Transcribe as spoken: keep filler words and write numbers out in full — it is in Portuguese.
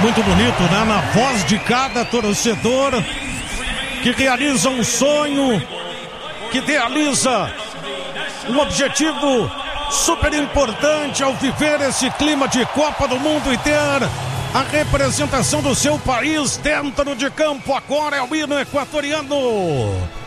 muito bonito, né? Na voz de cada torcedor que realiza um sonho, que realiza um objetivo super importante ao viver esse clima de Copa do Mundo e ter a representação do seu país dentro de campo. Agora é o hino equatoriano.